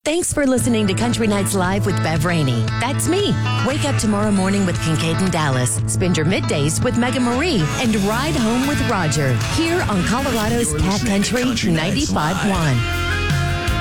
Thanks for listening to Country Nights Live with Bev Rainey. That's me. Wake up tomorrow morning with Kincaid and Dallas. Spend your middays with Megan Marie and ride home with Roger here on Colorado's Cat Country 95.1.